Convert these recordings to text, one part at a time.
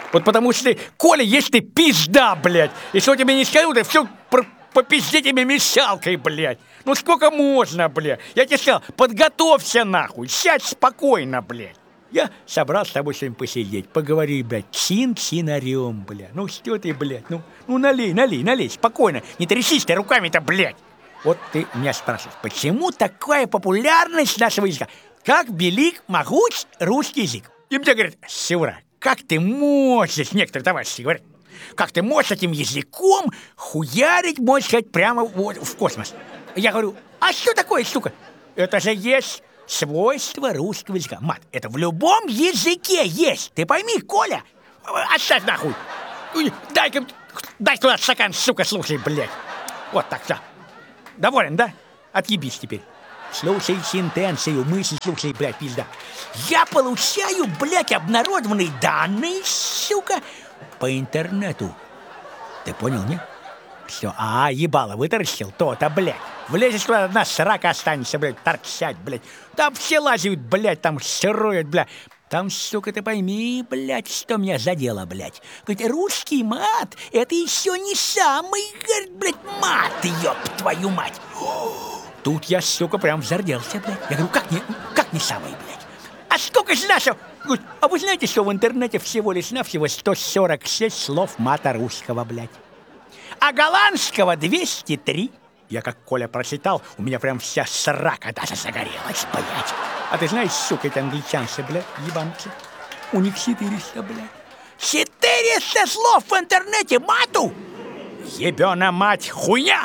Вот потому что ты, Коля, есть ты пизда, блядь. Если я тебе не скажу, ты все по пизде тебе мешалкой, блядь. Ну сколько можно, блядь? Я тебе сказал, подготовься нахуй, сядь спокойно, блядь. Я собрался с тобой сегодня посидеть, поговори, блядь, чин-чинарем, блядь. Ну что ты, блядь, ну налей, спокойно. Не трясись ты руками-то, блядь. Вот ты меня спрашиваешь, почему такая популярность нашего языка? Как велик, могуч русский язык? И мне говорят, Севра, как ты можешь, некоторые товарищи говорят, как ты можешь этим языком хуярить, можно сказать, прямо вот в космос? Я говорю, а что такое, сука? Это же есть свойство русского языка. Мат, это в любом языке есть. Ты пойми, Коля, оставь нахуй. Дай туда стакан, сука, слушай, блядь. Вот так, все. Доволен, да? Отъебись теперь. Слушай сентенцию, мысль, слушай, блядь, пизда. Я получаю, блядь, обнародованные данные, сука, по интернету. Ты понял, нет? Все, ебало вытаращил, то-то, блядь. Влезешь туда, одна срака останется, блядь, торчать, блядь. Там все лазят, блядь, там сыруют, блядь. Там, сука, ты пойми, блядь, что меня задело, блядь. Говорит, русский мат, это еще не самый, говорит, блядь, мат, ёб твою мать. Тут я, сука, прям зарделся, блядь. Я говорю, как не самый, блядь? А сколько же нашего? Говорит, а вы знаете, что в интернете всего лишь навсего 146 слов мата русского, блядь? А голландского 203. Я как Коля прочитал, у меня прям вся срака даже загорелась, блядь. А ты знаешь, сука, эти англичанцы, блядь, ебанцы, у них 400, блядь. 400 слов в интернете мату? Ебена мать, хуйня!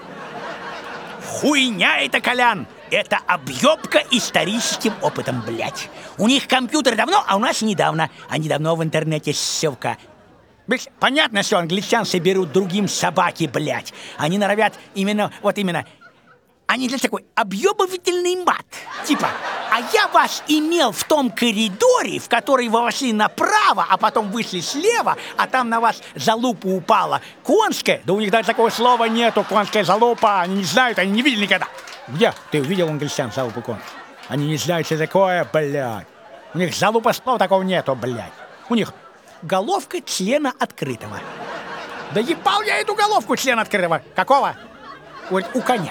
Хуйня это, Колян! Это объебка историческим опытом, блядь. У них компьютер давно, а у нас недавно. Они давно в интернете, сука. Понятно, что англичанцы берут другим собаки, блядь. Они норовят именно. Они для такой объебывательный мат. Типа, а я вас имел в том коридоре, в который вы вошли направо, а потом вышли слева, а там на вас залупа упала. Конская? Да у них даже такого слова нету, конская залупа. Они не знают, они не видели никогда. Где? Ты увидел англичан залупу конскую? Они не знают, что такое, блядь. У них залупа слова такого нету, блядь. У них головка члена открытого. Да ебал я эту головку члена открытого. Какого? Говорит, у коня.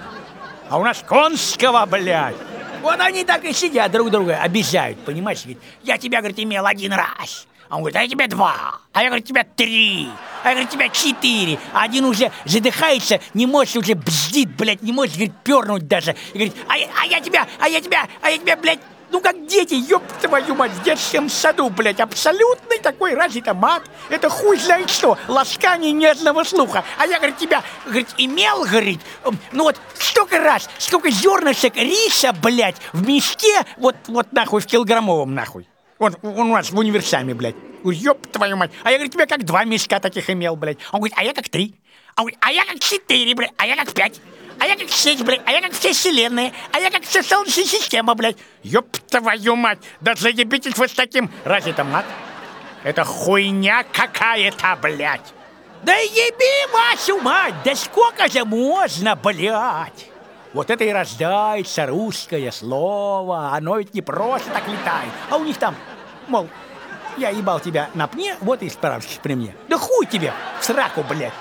А у нас конского, блядь. Вот они так и сидят, друг друга обижают, понимаешь? Говорит, я тебя, говорит, имел 1 раз. А он говорит, а я тебя 2. А я, говорит, тебя 3. А я, говорит, тебя 4. А один уже задыхается, не может, уже бздит, блядь, не может, говорит, пернуть даже. И говорит, а я тебя, блядь, ну как дети, ёб твою мать, в детском саду, блядь, абсолютный такой, разве это мат? Это хуй знает что, ласкание нежного слуха. А я, говорит, тебя, говорит, имел, говорит, ну вот столько раз, сколько зернышек риса, блядь, в мешке, вот нахуй, в килограммовом, нахуй. Он у нас в универсаме, блядь. Ёб твою мать. А я, говорит, тебя как 2 мешка таких имел, блядь. Он говорит, а я как 3. Он говорит, а я как 4, блядь, а я как 5. А я как 6, блядь, а я как все вселенные, а я как вся Солнечная система, блядь. Ёб твою мать, да заебитесь вы с таким. Разве это мат? Это хуйня какая-то, блядь. Да еби вашу мать, да сколько же можно, блядь. Вот это и рождается русское слово, оно ведь не просто так летает. А у них там, мол, я ебал тебя на пне, вот и справишься при мне. Да хуй тебе в сраку, блядь.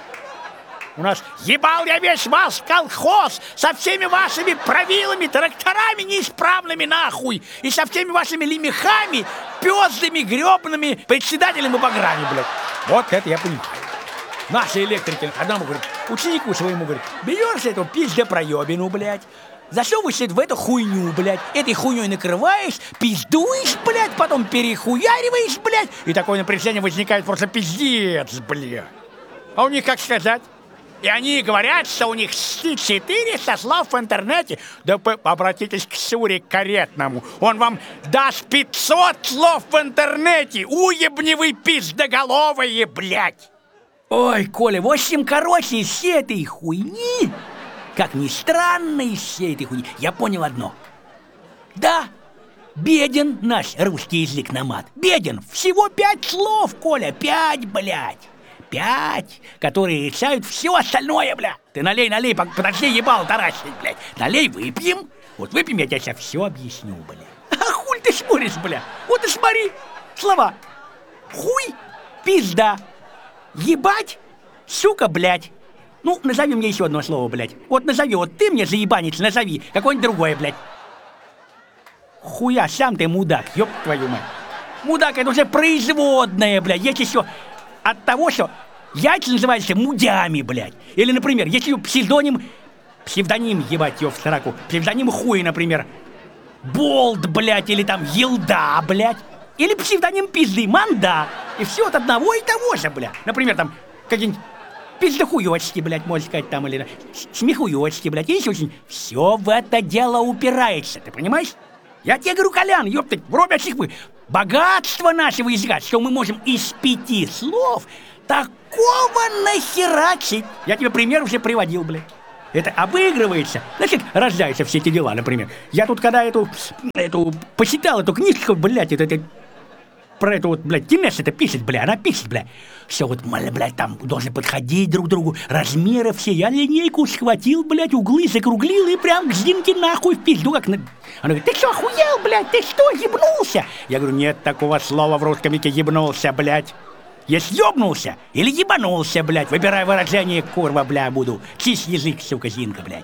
У нас ебал я весь вас, колхоз, со всеми вашими правилами, тракторами неисправными нахуй, и со всеми вашими лемехами, пёздами, грёбными, председателями баграми, блядь. Вот это я понимаю. Наши электрики одному говорят, ученику своему говорят, берёшь эту пиздопроёбину, блядь, засовываешься в эту хуйню, блядь, этой хуйней накрываешь, пиздуешь, блядь, потом перехуяриваешь, блядь, и такое напряжение возникает просто пиздец, блядь. А у них как сказать? И они говорят, что у них 400 слов в интернете. Да обратитесь к Суре Каретному. Он вам даст 500 слов в интернете. Уебни вы пиздоголовые, блядь. Ой, Коля, в общем, короче, из всей этой хуйни, как ни странно, из всей этой хуйни, я понял одно. Да, беден наш русский язык на мат. Беден. Всего 5 слов, Коля, 5, блядь. 5, которые решают все остальное, бля. Ты налей, подожди, ебал таращить, блядь. Налей, выпьем. Вот выпьем, я тебе сейчас все объясню, бля. А хуй ты смотришь, бля? Вот и смотри, слова. Хуй, пизда. Ебать, сука, блядь. Ну, назови мне еще одно слово, блядь. Вот назови, вот ты мне заебанец, назови. Какое-нибудь другое, блядь. Хуя, сам ты мудак, ёб твою мать. Мудак, это уже производное, блядь. Есть еще от того, что яйца называются мудями, блядь. Или, например, если псевдоним, ебать его в сраку, псевдоним хуй, например, болт, блядь, или там елда, блядь. Или псевдоним пизды, манда. И все от одного и того же, блядь. Например, там какие-нибудь пиздохуёчки, блядь, можно сказать, там, или смехуёчки, блядь. Есть очень... Все в это дело упирается, ты понимаешь? Я тебе говорю, Колян, ёптать, вроде мы богатство нашего языка, что мы можем из 5 слов такого нахерачить. Я тебе пример уже приводил, блядь. Это обыгрывается, значит, рождаются все эти дела, например. Я тут, когда эту почитал эту книжку, блядь, про эту вот, блядь, Тинес это пишет, блядь, она пишет, блядь. Все вот, блядь, там должны подходить друг к другу, размеры все. Я линейку схватил, блядь, углы закруглил и прям к Зинке нахуй в пизду, как... Она говорит, ты что, охуел, блядь, ты что, ебнулся? Я говорю, нет такого слова в русском языке, ебнулся, блядь. Есть ёбнулся или ебанулся, блядь, выбирай выражение, курва, бля, буду. Чисть язык, сука, Зинка, блядь.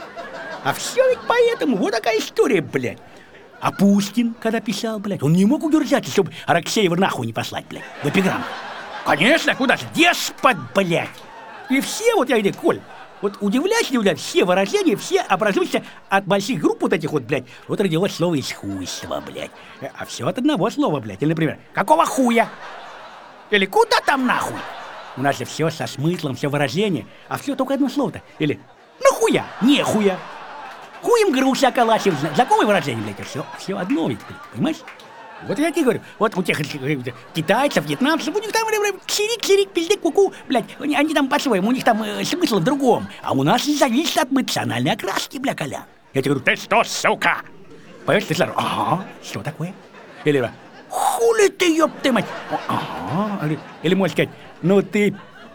А все ведь поэтому, вот такая история, блядь. А Пушкин, когда писал, блядь, он не мог удержаться, чтобы Араксеева нахуй не послать, блядь, в эпиграмму. Конечно, куда же, деспот, блядь. И все, вот я говорю, Коль, вот удивляюсь, не удивляюсь, все выражения, все образуются от больших групп вот этих вот, блядь. Вот родилось слово из хуйства, блядь. А все от одного слова, блядь. Или, например, какого хуя? Или куда там нахуй? У нас же все со смыслом, все выражение, а все только одно слово-то. Или нахуя, нехуя. Хуем груша калачив, знакомое выражение, блядь, все одно ведь, блядь, понимаешь? Вот я тебе говорю, вот у тех китайцев, вьетнамцев, у них там чирик, пиздик, куку, блядь, они там по-своему, у них там смысл в другом. А у нас зависит от эмоциональной окраски, бля, Коля. Я тебе говорю, ты что, сука? Понимаешь, ты сразу, ага, что такое? Или, хули ты, ёб ты мать? Ага, или можешь сказать, ну ты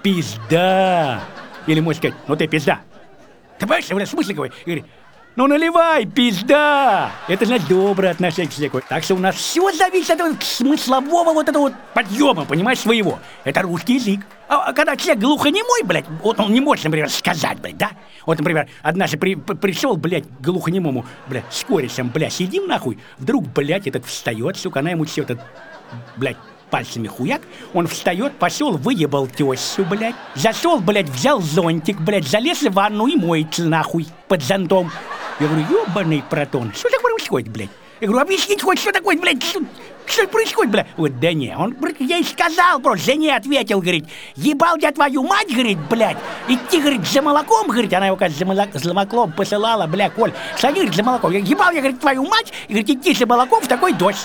пизда. Или можешь сказать, ну ты пизда. Ты понимаешь, в смысле какой? Говорит, ну наливай, пизда! Это значит доброе отношение к человеку. Так что у нас все зависит от смыслового вот этого вот подъема, понимаешь, своего. Это русский язык. А когда человек глухонемой, блядь, вот он не может, например, сказать, блядь, да? Вот, например, однажды пришел, блядь, к глухонемому, блядь, с корешем, блядь, сидим нахуй, вдруг, блядь, этот встает, сука, она ему все этот, блядь, пальцами хуяк, он встает, пошел, выебал тещу, блядь, зашел, блядь, взял зонтик, блядь, залез в ванну и моется нахуй под зонтом. Я говорю, ебаный протон, что такое происходит, блядь? Я говорю, объяснить хоть, что такое, блядь, что происходит, блядь? Вот, да не, он, я и сказал просто, жене ответил, говорит, ебал я твою мать, говорит, блядь, идти, говорит, за молоком, говорит, она его, кажется, за молоком посылала, блядь, Коль, сходи, говорит, за молоком. Я ебал я, говорит, твою мать, и, говорит, идти за молоком в такой дождь.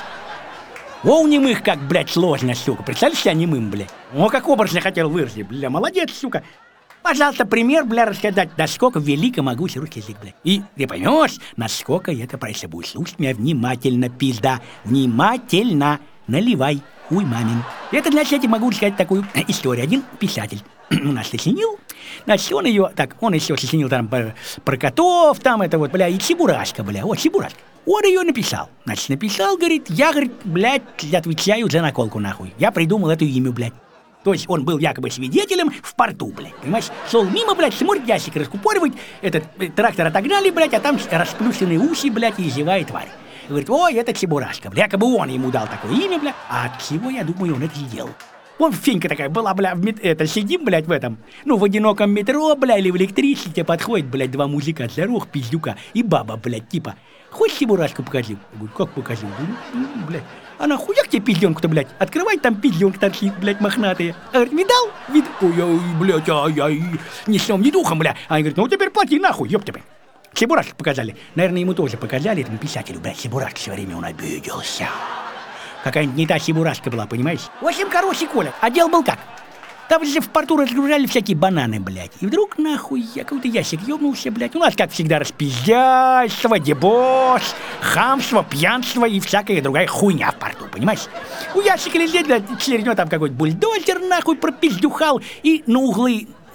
О, у немых как, блядь, сложно, сука. Представляешь себя немым, блядь? О, как образно хотел выразить, бля, молодец, сука. Пожалуйста, пример, бля, рассказать, насколько велико могу русский язык, бля. И ты поймешь, насколько это происходит. Будешь слушать меня внимательно, пизда. Внимательно. Наливай, хуй мамин. Это, значит, я могу сказать такую историю. Один писатель у нас сочинил. Значит, он ее, так, он еще сочинил там про котов, там это вот, бля, и Чебурашка, бля, вот Чебурашка. Он ее написал. Значит, написал, говорит, я, говорит, блядь, отвечаю за наколку, нахуй. Я придумал эту имя, блядь. То есть он был якобы свидетелем в порту, блядь. Понимаешь? Шел мимо, блядь, смотрит, ящик раскупоривает, этот трактор отогнали, блядь, а там расплющенные уши, блядь, и зевает тварь. Говорит, ой, это Чебурашка, блядь, якобы он ему дал такое имя, блядь. А от чего, я думаю, он это сделал? Вон фенька такая была, бля, сидим, блядь, в этом, ну, в одиноком метро, бля, или в электричестве, тебе подходит, блядь, два мужика, здоровых пиздюка, и баба, блядь, типа, хочешь Чебурашку покажи? Я говорю, как покажи? Говорю, блядь, а нахуя тебе пизденку-то, блядь? Открывай, там пизденка торчит, блядь, мохнатая. А говорит, видал? Ой, блядь, ай, ни сном, ни духом, бля. А они говорят, ну, теперь плати нахуй, ёб тебя. Чебурашку показали. Наверное, ему тоже показали, этому писателю, блядь, Чебурашка все время, он обиделся. Какая-нибудь не та Чебурашка была, понимаешь? В общем, короче, Коля, а дело был как? Там же в порту разгружали всякие бананы, блядь. И вдруг, нахуй, я какой-то ящик ёбнулся, блядь. У нас, как всегда, распиздяйство, дебош, хамство, пьянство и всякая другая хуйня в порту, понимаешь? У ящика лежит, блядь, через него там какой-то бульдозер, нахуй, пропиздюхал. И на углы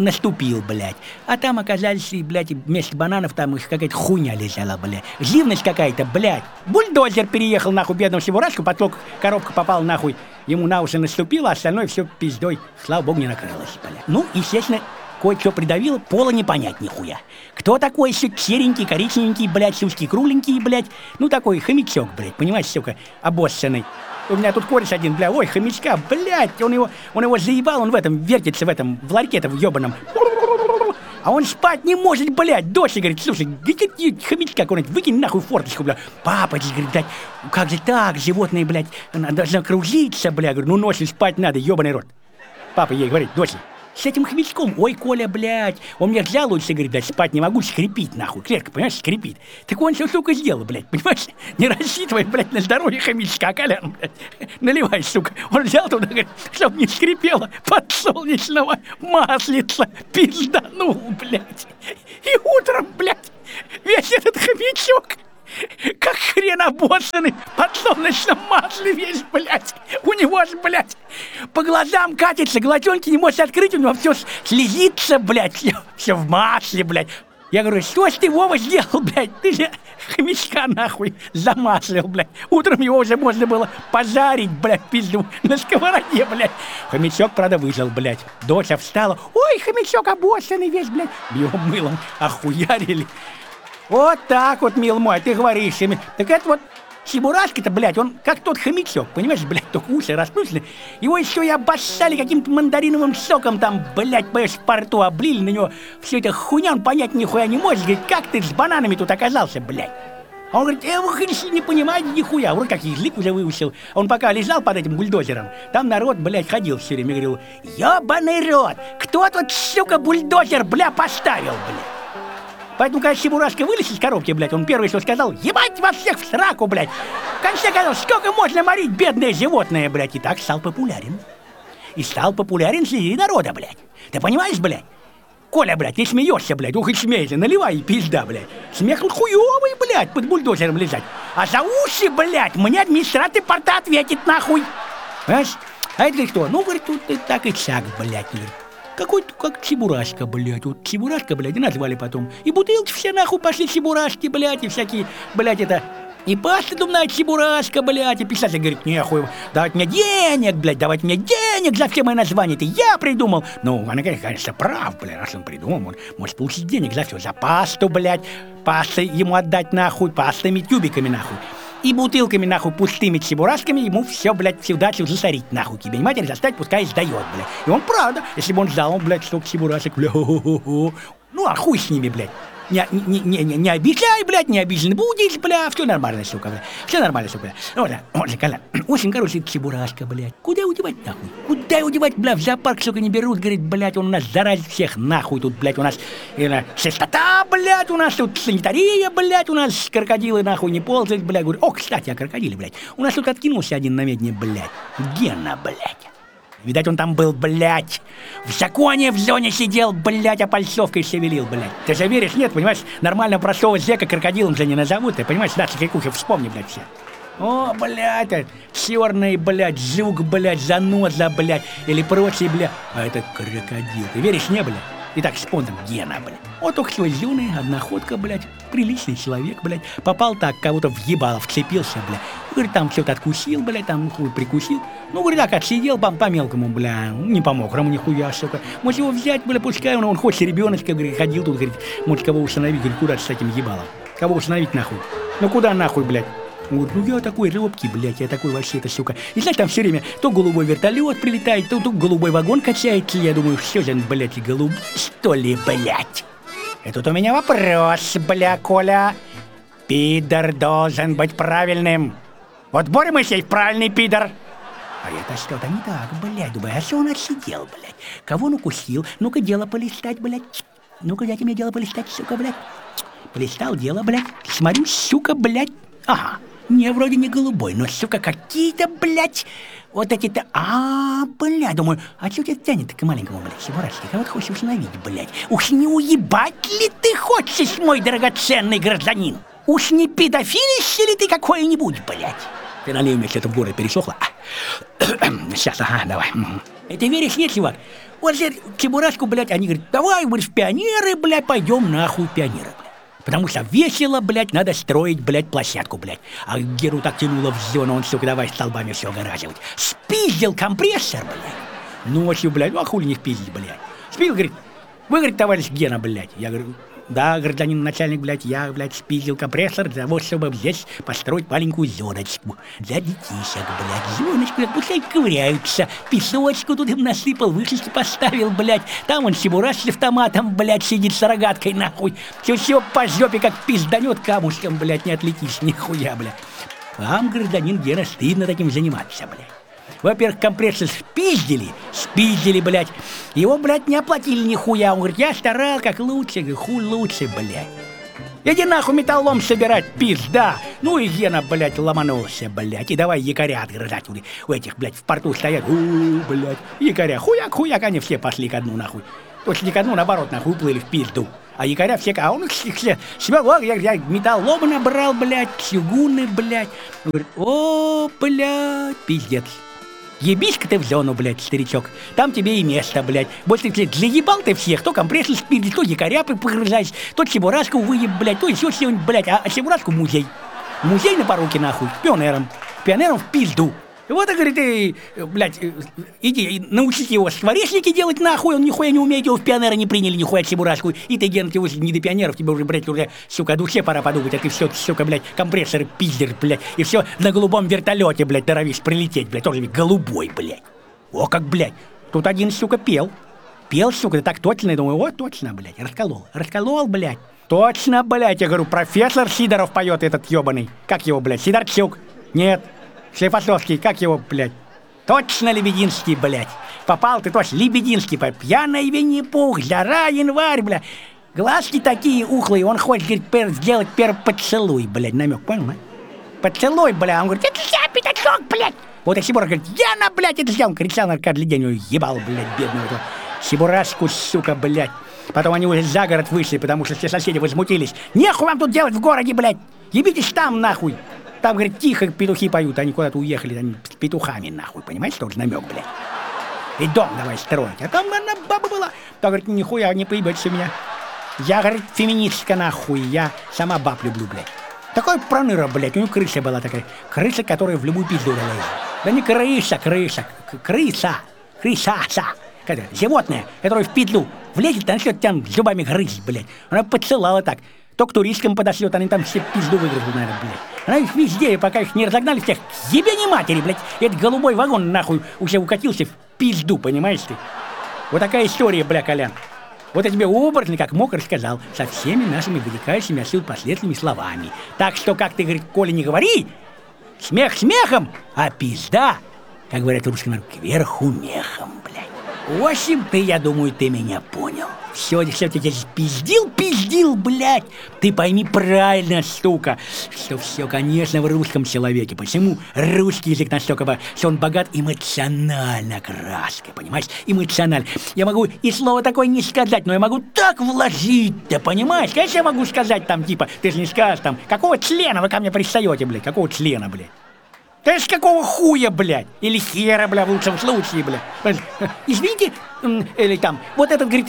наступил, блядь. А там оказались, блядь, вместо бананов там их какая-то хуйня лежала, блядь. Живность какая-то, блядь. Бульдозер переехал, нахуй, бедного Чебурашку, потом коробка попала, нахуй, ему на уши наступила, а остальное все пиздой, слава богу, не накрылось, блядь. Ну, естественно, кое-что придавило, пола не понять нихуя. Кто такой еще серенький, коричневенький, блядь, сучки кругленький, блядь? Ну, такой хомячок, блядь, понимаешь, сука, обоссанный. У меня тут кореш один, бля, ой, хомячка, блядь, он его заебал, он в этом, вертится в ларьке-то в ёбаном. А он спать не может, блядь, дочь, говорит, слушай, хомячка какой-нибудь, выкинь нахуй форточку, бля. Папа, говорит, блядь, как же так, животные, блядь, она должна кружиться, бля, говорю, ну ночью спать надо, ёбаный рот. Папа ей говорит, дочь, с этим хомячком, ой, Коля, блядь, он мне жалуется, говорит, блядь, спать не могу, скрипит, нахуй, клетка, понимаешь, скрипит. Так он все, сука, сделал, блядь, понимаешь, не рассчитывай, блядь, на здоровье хомячка, Колян, блядь, наливай, сука. Он взял туда, говорит, чтоб не скрипело, подсолнечного маслица пизданул, блядь. И утром, блядь, весь этот хомячок, как хрен обоссанный, под солнечном масле весь, блядь. У него же, блядь, по глазам катится, глазенки не может открыть, у него все слезится, блядь, все в масле, блядь. Я говорю, что ж ты, Вова, сделал, блядь? Ты же хомячка, нахуй, замаслил, блядь. Утром его уже можно было пожарить, блядь, пизду, на сковороде, блядь. Хомячок, правда, выжил, блядь. Доча встала, ой, хомячок обоссанный весь, блядь. Его мылом охуярили. Вот так вот, мил мой, ты говоришь ими. Так это вот Чебурашка-то, блядь, он как тот хомячок, понимаешь, блядь, только уши распустили. Его еще и обоссали каким-то мандариновым соком там, блядь, понимаешь, в порту облили на него. Все это хуйня, он понять нихуя не может. Говорит, как ты с бананами тут оказался, блядь? А он говорит, вы не понимаете нихуя. Вроде как язык уже выучил. Он пока лежал под этим бульдозером, там народ, блядь, ходил все время, говорил, ебаный рот, кто тут, сука, бульдозер, бля, поставил, блядь? Поэтому, когда Чебурашка вылез из коробки, блядь, он первый, что сказал, ебать вас всех в сраку, блядь. В конце концов, сколько можно морить бедное животное, блядь. И так стал популярен. И стал популярен среди народа, блядь. Ты понимаешь, блядь? Коля, блядь, не смеешься, блядь, ух и смейся, наливай и пизда, блядь. Смех хуёвый, блядь, под бульдозером лежать. А за уши, блядь, мне администратор порта ответит, нахуй. Понимаешь? А это кто? Ну, говорит, тут и так и сяк, блядь, говорит. Какой-то как Чебурашка, блядь. Вот Чебурашка, блядь, и назвали потом. И бутылки все нахуй пошли Чебурашки, блядь, и всякие, блядь, это... И паста думная Чебурашка, блядь, и писатель говорит, нехуй, давать мне денег, блядь, давать мне денег за все мои названия, это я придумал. Ну, он, конечно, прав, блядь, раз он придумал, он может получить денег за все, за пасту, блядь, пастой ему отдать нахуй, пастами, тюбиками нахуй. И бутылками, нахуй, пустыми Чебурашками ему все, блядь, всю дачу засорить, нахуй. Тебе не матери заставить, пускай сдает, блядь. И он правда, если бы он сдал, он, блядь, столько Чебурашек, бля, ну, а хуй с ними, блядь. Не обижай, блядь, не обижен будешь, бля, все нормально, сука, бля. Все нормально, сука, бля. Вот же, Коля, очень, короче, Чебурашка, блядь. Куда удевать, нахуй? Куда удевать, бля, в зоопарк, сука, не берут, говорит, блядь, он у нас заразит всех, нахуй, тут, блядь, у нас чистота, блядь, у нас тут санитария, блядь, у нас крокодилы, нахуй, не ползают, блядь. Говорю, о, кстати, о крокодиле, блядь. У нас тут откинулся один на медне, блядь. Гена, блядь. Видать, он там был, блядь, в законе в зоне сидел, блядь, а пальцовкой шевелил, блядь. Ты же веришь, нет, понимаешь, нормально простого зэка крокодилом же не назовут, ты понимаешь, да, Чекайкухи, вспомни, блядь, все. О, блядь, черный, блядь, жук, блядь, заноза, блядь, или прочие, блядь, а это крокодил, ты веришь, не, блядь? Итак, спонтом Гена, блядь. Вот только что зеленый, одноходка, блядь, приличный человек, блядь, попал так, кого-то въебало, вцепился, блядь. Говорит, там что-то откусил, блядь, там хуй прикусил. Ну, говорит, так, отсидел по-мелкому, бля, не по-мокрому, нихуя, сука. Может его взять, бля, пускай он хочет ребеночка, говорит, ходил тут, говорит, может кого установить, говорит, куда с этим ебалом? Кого установить, нахуй? Ну, куда нахуй, блядь? Он говорит, ну я такой робкий, блядь, я такой вообще, это, сука. И знаешь, там все время то голубой вертолет прилетает, то голубой вагон качается. Я думаю, все же, блядь, голубой, что ли, блядь? И тут у меня вопрос, бля, Коля. Пидор должен быть правильным. Вот Боря Моисеев правильный пидор. А это что-то не так, блядь, думаю, а что он отсидел, блядь? Кого он укусил? Ну-ка, дело полистать, блядь. Ну-ка, дайте мне дело полистать, сука, блядь. Полистал дело, блядь. Смотрю, сука, блядь. Ага. Не, вроде не голубой, но, сука, какие-то, блядь, вот эти-то... блядь, думаю, а чё тебя тянет к маленькому, блядь, Чебурашке? Кого ты хочешь установить, блядь? Уж не уебать ли ты хочешь, мой драгоценный гражданин? Уж не педофилище ли ты какой-нибудь, блядь? Ты налей мне, что-то в горле пересохло. Сейчас, ага, давай. И ты веришь, нет, чувак? Вот же Чебурашку, блядь, они говорят, давай, говоришь, в пионеры, блядь, пойдем нахуй в пионеры, блядь. Потому что весело, блядь, надо строить, блядь, площадку, блядь. А Геру так тянуло в зону, он, сука, давай столбами все огораживать. Спиздил компрессор, блядь. Ночью, блядь, ну а хули не впиздить, блядь. Спиздил, говорит, вы, говорит, товарищ Гена, блядь. Я говорю, да, гражданин начальник, блядь, я, блядь, спиздил компрессор для того, чтобы здесь построить маленькую зоночку. Для детишек, блядь, зоночку, блядь, пускай ковыряются. Песочку тут им насыпал, вышечки поставил, блядь. Там он Чебураш с автоматом, блядь, сидит с рогаткой, нахуй. Все по жопе, как пизданет камушком, блядь, не отлетишь, нихуя, блядь. Вам, гражданин Гена, стыдно таким заниматься, блядь. Во-первых, компрессор спиздили, блядь. Его, блядь, не оплатили нихуя. Он говорит, я старал как лучше. Я говорю, хуй лучше, блядь. Иди нахуй металлом собирать, пизда. Ну и Гена, блядь, ломанулся, блядь. И давай якоря отгрызать у этих, блядь, в порту стоят. Блядь, якоря, хуяк, они все пошли ко дну, нахуй. Точно не ко дну, наоборот, нахуй, уплыли в пизду. А якоря все, а он все, я металлом набрал, блядь, чугуны, блядь. Он говорит, о, блядь, пиздец. Ебись-ка ты в зону, блядь, старичок. Там тебе и место, блядь. Больше ты заебал ты всех. То компрессор спиздишь, то якоря погрызаешь, то Чебурашку выеб, блядь, то еще что-нибудь, блядь. А Чебурашку музей. Музей на поруки, нахуй, пионерам. Пионерам в пизду. Вот, говорит, ты, блядь, иди, научите его скворечники делать, нахуй, он нихуя не умеет, его в пионеры не приняли, нихуя Чебурашку. И ты, Ген, тебе не до пионеров, тебе уже, блядь, уже, сука, о душе пора подумать, а ты все, сука, блядь, компрессоры пиздишь, блядь, и все на голубом вертолете, блядь, норовишь прилететь, блядь, тоже голубой, блядь. О, как, блядь, тут один, сука, пел, сука, да так точно, я думаю, о, точно, блядь, расколол, блядь. Точно, блядь, я говорю, профессор Сидоров поет этот ебаный. Как его, блядь, Сидорчук? Нет. Склифосовский, как его, блядь? Точно Лебединский, блядь. Попал ты точно, Лебединский, пьяный Винни-Пух, жара, январь, блядь. Глазки такие ухлые, он хочет, говорит, сделать первый поцелуй, блядь, намек, понял, а? Поцелуй, блядь, он говорит, это я, пятачок, блядь. Вот и Чебурашка говорит, я блядь, это сделал, кричал на каждый день, он ебал, блядь, бедного этого Чебурашку, сука, блядь. Потом они уже за город вышли, потому что все соседи возмутились. Нехуй вам тут делать в городе, блядь, ебитесь там, нахуй. Там, говорит, тихо петухи поют, они куда-то уехали, они с петухами, нахуй, понимаете, тоже намек, блядь. И дом давай строить. А там одна баба была. Та говорит, нихуя не поебется у меня. Я, говорит, феминистка, нахуй, я сама баб люблю, блядь. Такой проныра, блядь, у него крыса была такая. Крыса, которая в любую пизду залезла. Да не крыса. Животное, которое в пизду влезет, начнет там зубами грызть, блядь. Она поцелала так. То к туристкам подошлет, они там все пизду выгрызут, наверное, блядь. Она их везде, пока их не разогнали всех, ебе не матери, блядь. Этот голубой вагон, нахуй, уже укатился в пизду, понимаешь ты? Вот такая история, бля, Колян. Вот я тебе образно, как мог, рассказал, со всеми нашими вытекающими отсюда последними словами. Так что, как ты, говорит, Коля, не говори, смех смехом, а пизда, как говорят в русском народе, кверху мехом, блядь. В общем, я думаю, ты меня понял. Все я здесь пиздил, блядь. Ты пойми правильно, сука, что все, конечно, в русском человеке. Почему русский язык настолько, что он богат эмоционально краской, понимаешь? Эмоционально. Я могу и слово такое не сказать, но я могу так вложить, ты понимаешь? Конечно, я могу сказать там, типа, ты же не скажешь там, какого члена вы ко мне пристаете, блядь, какого члена, блядь? Ты ж какого хуя, блядь? Или хера, бля, в лучшем случае, блядь. Извините, или там, вот этот, говорит,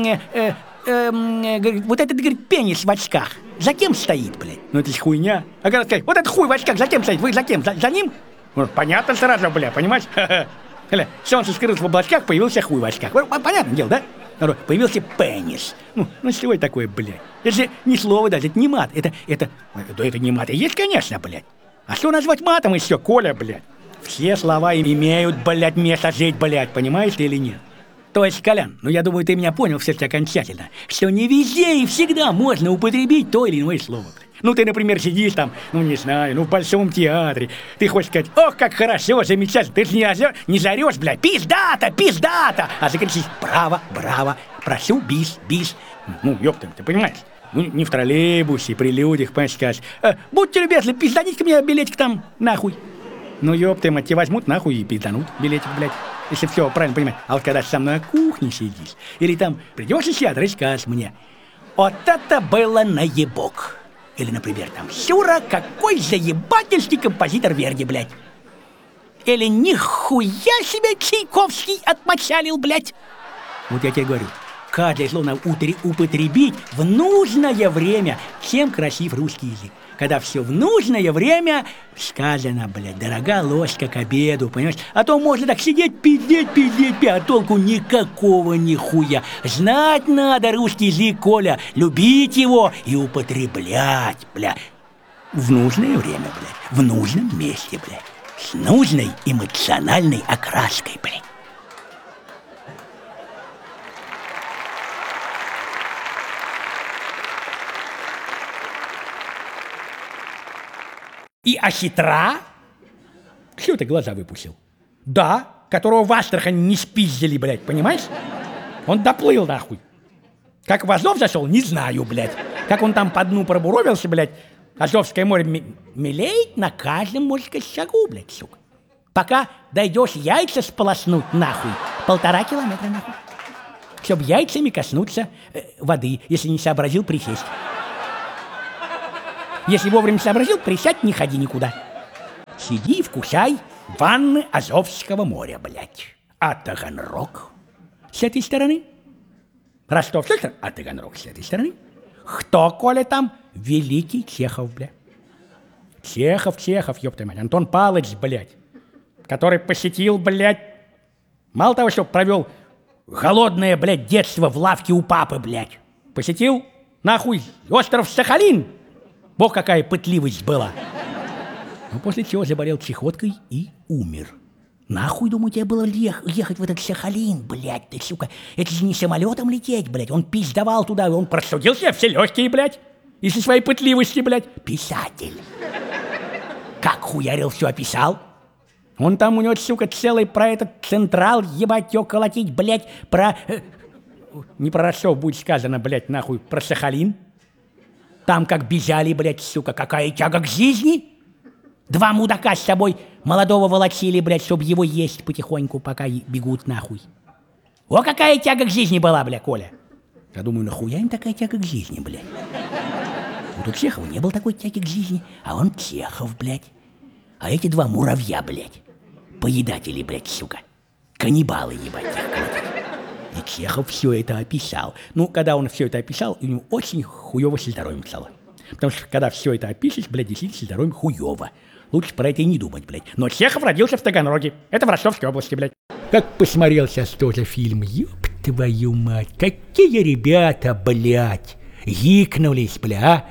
вот этот, говорит, пенис в очках. За кем стоит, блядь? Ну это ж хуйня. А когда сказать, вот этот хуй в очках, за кем стоит? Вы за кем? За ним? Ну, понятно сразу, бля, понимаешь? Солнце скрылось в облачках, появился хуй в очках. Понятное дело, да? Появился пенис. Ну что это такое, блядь? Это же не слово даже, это не мат. Это не мат. И есть, конечно, блядь. А что назвать матом еще, Коля, блядь? Все слова имеют, блядь, место жить, блядь, понимаешь ты или нет? То есть, Колян, я думаю, ты меня понял все-таки окончательно, что не везде и всегда можно употребить то или иное слово, блядь. Ты, например, сидишь там, не знаю, в Большом театре, ты хочешь сказать, ох, как хорошо, замечательно, ты же не зарешь, блядь, пиздата, а закричишь, браво, прошу, бис, ёпта, ты понимаешь? Не в троллейбусе, при людях, понимаешь, скажешь, будьте любезны, пизданите-ка мне билетик там, нахуй. Ёпта, мать, тебе возьмут нахуй и пизданут билетик, блядь, если все правильно понимаешь. А вот когда со мной на кухне сидишь, или там придешь и сядешь, скажешь мне, вот это было наебок. Или, например, там, Сюра, какой заебательский композитор Верди, блядь. Или нихуя себе Чайковский отмочалил, блядь. Вот я тебе говорю, каждое слово надо употребить в нужное время. Чем красив русский язык? Когда все в нужное время сказано, блядь, дорога ложка к обеду, понимаешь? А то можно так сидеть, пиздеть, а толку никакого нихуя. Знать надо русский язык, Коля, любить его и употреблять, блядь. В нужное время, блядь, в нужном месте, блядь. С нужной эмоциональной окраской, блядь. И Ахитра, что ты глаза выпустил? Да, которого в Астрахани не спиздили, блядь, понимаешь? Он доплыл, нахуй. Как в Азов зашел, не знаю, блядь. Как он там по дну пробуровился, блядь. Азовское море мелеет на каждом, можно сказать, шагу, блядь, сука. Пока дойдешь яйца сполоснуть, нахуй, 1,5 километра, нахуй. Чтоб яйцами коснуться воды, если не сообразил присесть. Если вовремя сообразил, присядь, не ходи никуда. Сиди и вкушай ванны Азовского моря, блядь. А Таганрог с этой стороны. Ростов с этой стороны, а Таганрог с этой стороны. Кто, Коля, там? Великий Чехов, блядь. Чехов, ёпта мать. Антон Павлович, блядь. Который посетил, блядь, мало того, что провел голодное, блядь, детство в лавке у папы, блядь. Посетил, нахуй, остров Сахалин. Бог, какая пытливость была. Но после чего заболел чехоткой и умер. Нахуй, думаю, тебе было ехать в этот Сахалин, блядь, ты, сука. Это же не самолетом лететь, блядь. Он пиздовал туда, он простудил себе все легкие, блядь. Из-за своей пытливости, блядь. Писатель. Как хуярил, все описал. Он там у него, сука, целый про этот Централ, ебать, его колотить, блядь, про... не про Ростов будет сказано, блядь, нахуй, про Сахалин. Там как бежали, блядь, сука, какая тяга к жизни. 2 мудака с собой молодого волочили, блядь, чтобы его есть потихоньку, пока бегут нахуй. О, какая тяга к жизни была, блядь, Коля. Я думаю, нахуя им такая тяга к жизни, блядь? Вот у Чехова не было такой тяги к жизни, а он Чехов, блядь. А эти 2 муравья, блядь, поедатели, блядь, сука, каннибалы, ебать, и Чехов все это описал. Ну, когда он все это описал, у него очень хуёво со здоровьем стало. Потому что, когда все это опишешь, блядь, действительно со здоровьем хуёво. Лучше про это и не думать, блядь. Но Чехов родился в Таганроге. Это в Ростовской области, блядь. Как посмотрел сейчас тоже фильм, ёб твою мать. Какие ребята, блядь, гикнулись, бля, а?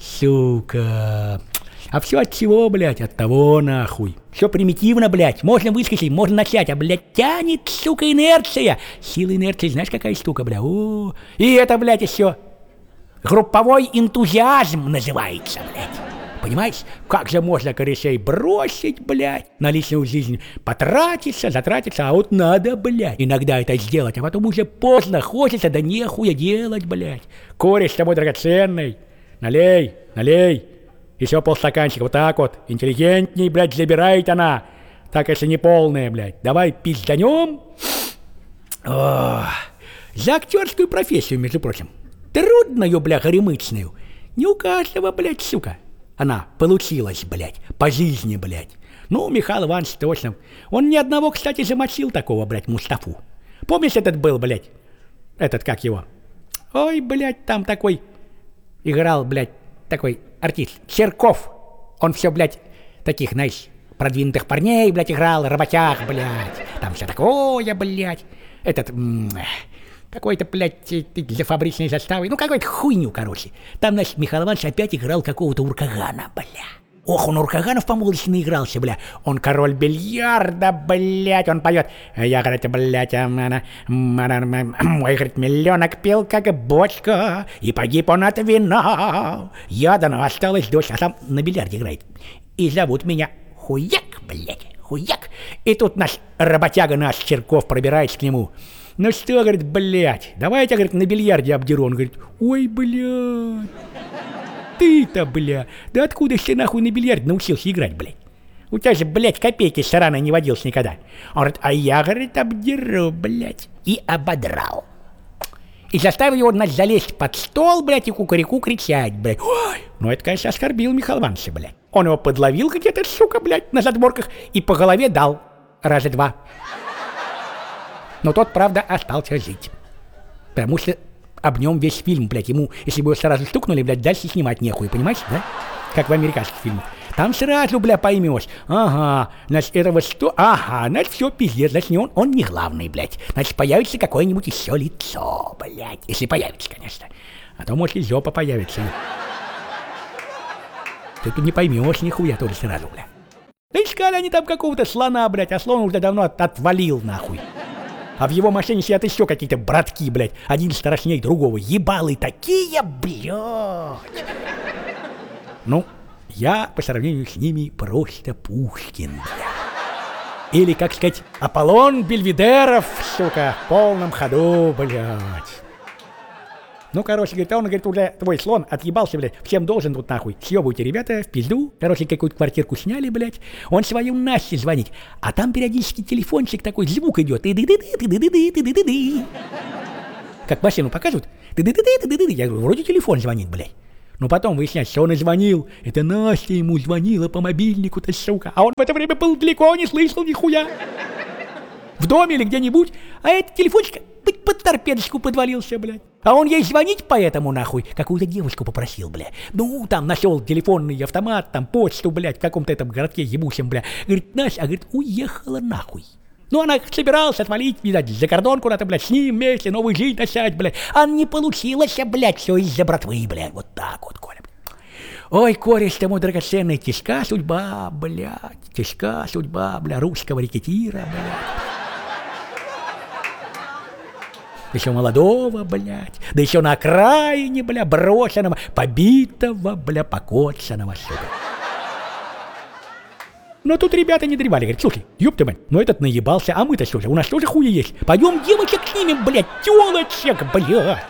Сука. А все от чего, блядь? От того, нахуй. Все примитивно, блядь. Можно выскочить, можно начать, а, блядь, тянет, сука, инерция. Сила инерции, знаешь, какая штука, бля? О, и это, блядь, еще групповой энтузиазм называется, блядь. Понимаешь? Как же можно корешей бросить, блядь, на личную жизнь, потратиться, затратиться, а вот надо, блядь, иногда это сделать, а потом уже поздно, хочется, да нехуя делать, блядь. Кореш с тобой драгоценный. Налей, налей. Еще полстаканчика, вот так вот. Интеллигентней, блядь, забирает она. Так, если не полная, блядь. Давай пизданем. За актерскую профессию, между прочим. Трудную, бля, горемычную. Не у каждого, блядь, сука. Она получилась, блядь, по жизни, блядь. Ну, Михаил Иванович точно. Он ни одного, кстати, замочил такого, блядь, Мустафу. Помнишь, этот был, блядь? Этот, как его? Ой, блядь, там такой играл, блядь, такой артист. Черков. Он все, блядь, таких, знаешь, продвинутых парней, блядь, играл, работяг, блядь. Там все такое, блядь. Этот... какой-то, блядь, для фабричной заставы. Ну, какой-то хуйню, короче. Там, значит, Михаил Иванович опять играл какого-то Уркагана, бля. Ох, он Уркаганов по молодости наигрался, бля. Он король бильярда, блядь. Он поет. Я, говорит, блядь, мой, говорит, миллионок пил, как бочка, и погиб он от вина. Я, да, ну, осталась дочь, а сам на бильярде играет. И зовут меня Хуяк, блядь, Хуяк. И тут наш работяга, наш Черков, пробирается к нему. Ну что, говорит, блядь, давай я тебя, говорит, на бильярде обдеру. Он говорит, ой, блядь, ты-то, бля, да откуда ж ты нахуй на бильярде научился играть, блядь? У тебя же, блядь, копейки с шарана не водился никогда. Он говорит, а я, говорит, обдеру, блядь, и ободрал. и заставил его, значит, залезть под стол, блядь, и кукареку кричать, блядь. Ой, ну это, конечно, оскорбил Михаила Ивановича, блядь. Он его подловил где-то, сука, блядь, на задворках и по голове дал раза 2. Но тот, правда, остался жить. Потому что об нем весь фильм, блядь, ему, если бы его сразу стукнули, блядь, дальше снимать нехуй, понимаешь, да? Как в американских фильмах. Там сразу, бля, поймешь. Ага, значит, этого что? Ага, значит, все, пиздец, значит, не он не главный, блядь. Значит, появится какое-нибудь еще лицо, блядь. Если появится, конечно. А то, может, и жопа появится. Ты тут не поймешь нихуя тоже сразу, бля. Да искали они там какого-то слона, блядь, а слон уже давно отвалил, нахуй. А в его машине сидят еще какие-то братки, блядь. Один страшнее другого. Ебалы такие, блядь. Ну, я по сравнению с ними просто Пушкин, бля. Или, как сказать, Аполлон Бельведеров, сука, в полном ходу, блядь. Ну, короче, говорит, он, говорит, уже твой слон отъебался, блядь, всем должен тут нахуй. Съебывайте, ребята, в пизду. Короче, какую-то квартирку сняли, блядь. Он свою Насте звонит, а там периодически телефончик такой, звук идет. Как машину показывают. Я говорю, вроде телефон звонит, блядь. Но потом выясняется, что он и звонил. Это Настя ему звонила по мобильнику-то, сука. А он в это время был далеко, не слышал нихуя. В доме или где-нибудь. А этот телефончик под торпедочку подвалился, блядь. А он ей звонить поэтому, нахуй, какую-то девушку попросил, блядь. Ну, там нашел телефонный автомат, там почту, блядь, в каком-то этом городке ебучем, блядь. Говорит, Настя, а говорит, уехала нахуй. Ну, она собиралась отвалить, видать, за кордон куда-то, блядь, с ним вместе новую жизнь начать, блядь. А не получилось, блядь, все из-за братвы, блядь. Вот так вот, Коля. Ой, кореш ты мой драгоценный, тяжка судьба, блядь. Тяжка судьба, бля, русского рекетира, блядь. Еще молодого, блядь. Да еще на окраине, бля, брошенного, побитого, бля, покоцанного, сука. Но тут ребята не древали, говорят, слушай, ёпта мать, ну этот наебался, а мы-то что же, у нас тоже хуя есть. Пойдем девочек снимем, блядь, тёлочек, блядь.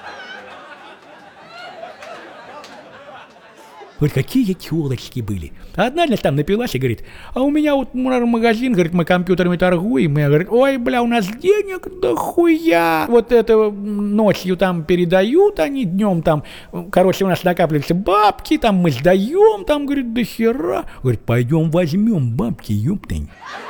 Вот какие тёлочки были. Одна, значит, там напилась и говорит, а у меня вот магазин, говорит, мы компьютерами торгуем. И я говорю, ой, бля, у нас денег дохуя. Вот это ночью там передают, они днем там, короче, у нас накапливаются бабки, там мы сдаем, там, говорит, до хера. Говорит, пойдем возьмем бабки, ёптань.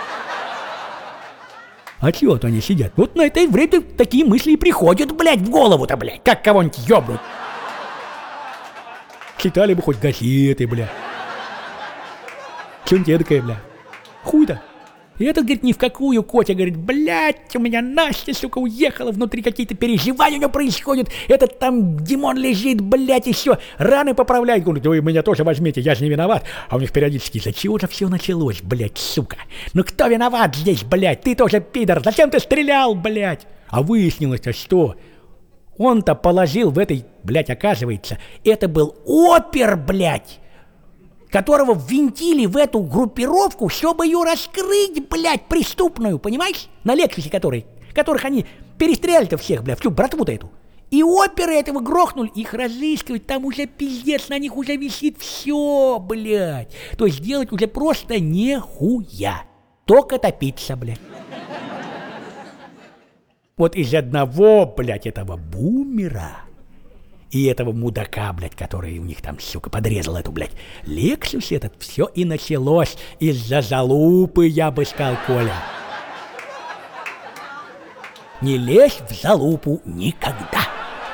А чего-то они сидят? Вот на это время такие мысли и приходят, блядь, в голову-то, блядь, как кого-нибудь ёбнуть. Читали бы хоть газеты, бля. Чё-нибудь эдакое, бля. Хуй-то. И этот, говорит, ни в какую, Котя, говорит, блядь, у меня Настя, сука, уехала, внутри какие-то переживания у него происходят. Этот там Димон лежит, блядь, еще раны поправляет. Говорит, вы меня тоже возьмите, я же не виноват. А у них периодически, за чего же все началось, блядь, сука? Ну кто виноват здесь, блядь? Ты тоже пидор, зачем ты стрелял, блядь? А выяснилось-то что? Он-то положил в этой, блядь, оказывается, это был опер, блядь, которого ввинтили в эту группировку, чтобы ее раскрыть, блядь, преступную, понимаешь? На Лексусе которых они перестреляли-то всех, блядь, всю братву-то эту. И оперы этого грохнули, их разыскивать, там уже пиздец, на них уже висит все, блядь. То есть делать уже просто нехуя, только топиться, блядь. Вот из одного, блядь, этого бумера и этого мудака, блядь, который у них там, сука, подрезал эту, блядь, Лексус этот, все и началось из-за залупы, я бы сказал, Коля. Не лезь в залупу никогда.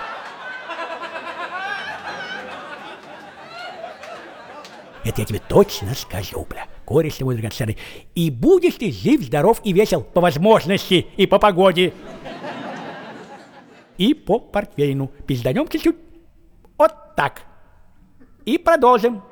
Это я тебе точно скажу, бля. Кореш ты мой драгоценный. И будешь ты жив, здоров и весел по возможности и по погоде. И по портвейну. Пизданем чуть-чуть. Вот так. И продолжим.